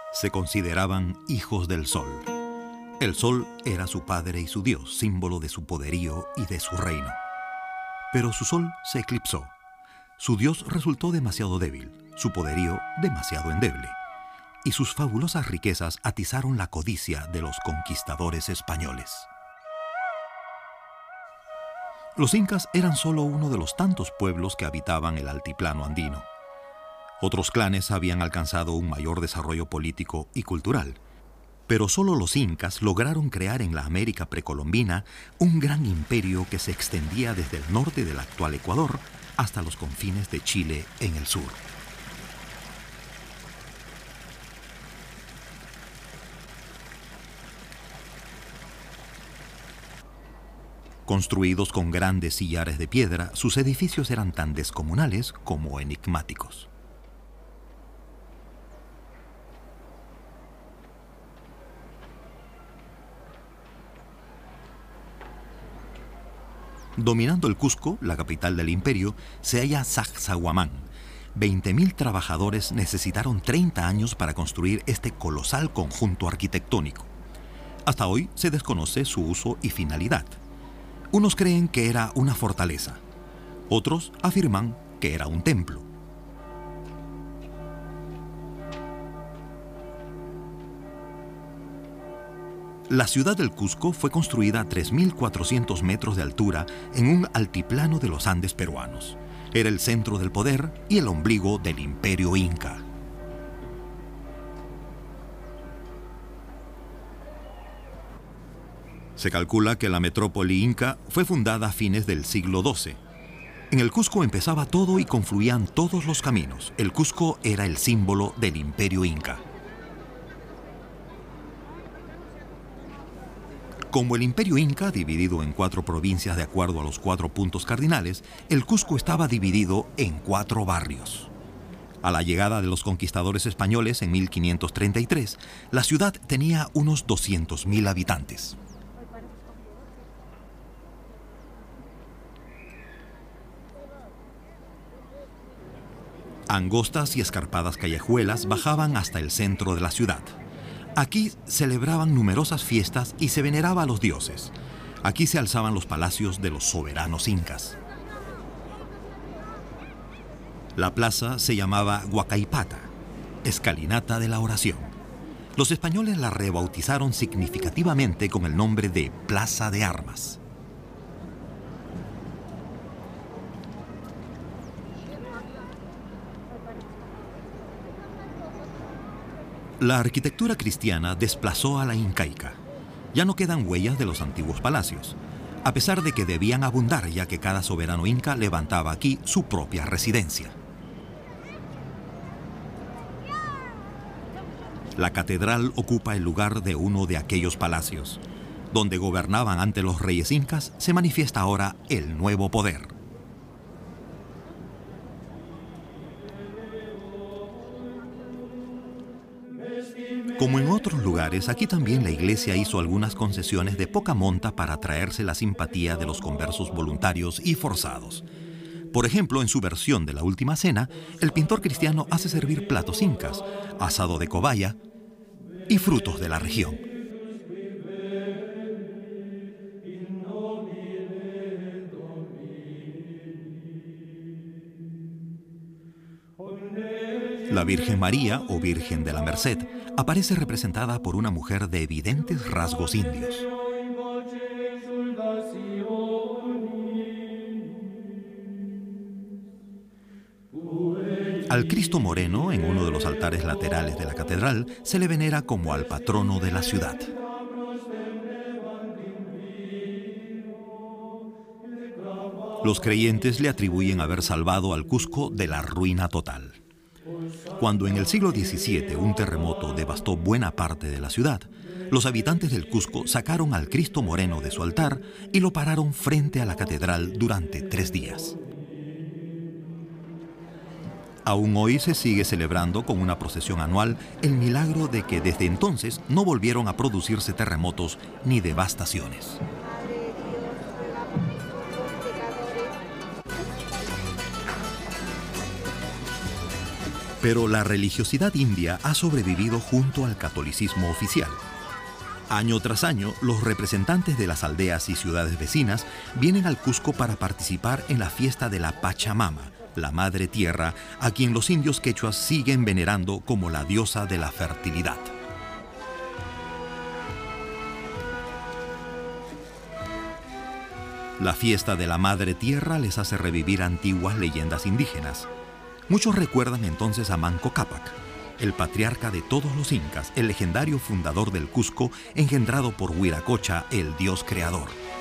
Se consideraban hijos del sol. El sol era su padre y su dios, símbolo de su poderío y de su reino. Pero su sol se eclipsó. Su dios resultó demasiado débil, su poderío demasiado endeble, y sus fabulosas riquezas atizaron la codicia de los conquistadores españoles. Los incas eran solo uno de los tantos pueblos que habitaban el altiplano andino. Otros clanes habían alcanzado un mayor desarrollo político y cultural, pero solo los incas lograron crear en la América precolombina un gran imperio que se extendía desde el norte del actual Ecuador hasta los confines de Chile en el sur. Construidos con grandes sillares de piedra, sus edificios eran tan descomunales como enigmáticos. Dominando el Cusco, la capital del imperio, se halla Sacsayhuamán. 20.000 trabajadores necesitaron 30 años para construir este colosal conjunto arquitectónico. Hasta hoy se desconoce su uso y finalidad. Unos creen que era una fortaleza, otros afirman que era un templo. La ciudad del Cusco fue construida a 3.400 metros de altura en un altiplano de los Andes peruanos. Era el centro del poder y el ombligo del imperio inca. Se calcula que la metrópoli inca fue fundada a fines del siglo XII. En el Cusco empezaba todo y confluían todos los caminos. El Cusco era el símbolo del imperio inca. Como el imperio inca, dividido en 4 provincias de acuerdo a los 4 puntos cardinales, el Cusco estaba dividido en 4 barrios. A la llegada de los conquistadores españoles en 1533, la ciudad tenía unos 200.000 habitantes. Angostas y escarpadas callejuelas bajaban hasta el centro de la ciudad. Aquí celebraban numerosas fiestas y se veneraba a los dioses. Aquí se alzaban los palacios de los soberanos incas. La plaza se llamaba Huacaipata, escalinata de la oración. Los españoles la rebautizaron significativamente con el nombre de Plaza de Armas. La arquitectura cristiana desplazó a la incaica. Ya no quedan huellas de los antiguos palacios, a pesar de que debían abundar ya que cada soberano inca levantaba aquí su propia residencia. La catedral ocupa el lugar de uno de aquellos palacios. Donde gobernaban ante los reyes incas, se manifiesta ahora el nuevo poder. Como en otros lugares, aquí también la iglesia hizo algunas concesiones de poca monta para atraerse la simpatía de los conversos voluntarios y forzados. Por ejemplo, en su versión de la Última Cena, el pintor cristiano hace servir platos incas, asado de cobaya y frutos de la región. La Virgen María, o Virgen de la Merced, aparece representada por una mujer de evidentes rasgos indios. Al Cristo Moreno, en uno de los altares laterales de la catedral, se le venera como al patrono de la ciudad. Los creyentes le atribuyen haber salvado al Cusco de la ruina total. Cuando en el siglo XVII un terremoto devastó buena parte de la ciudad, los habitantes del Cusco sacaron al Cristo Moreno de su altar y lo pararon frente a la catedral durante 3 días. Aún hoy se sigue celebrando con una procesión anual el milagro de que desde entonces no volvieron a producirse terremotos ni devastaciones. Pero la religiosidad india ha sobrevivido junto al catolicismo oficial. Año tras año, los representantes de las aldeas y ciudades vecinas vienen al Cusco para participar en la fiesta de la Pachamama, la Madre Tierra, a quien los indios quechuas siguen venerando como la diosa de la fertilidad. La fiesta de la Madre Tierra les hace revivir antiguas leyendas indígenas. Muchos recuerdan entonces a Manco Cápac, el patriarca de todos los incas, el legendario fundador del Cusco, engendrado por Huiracocha, el dios creador.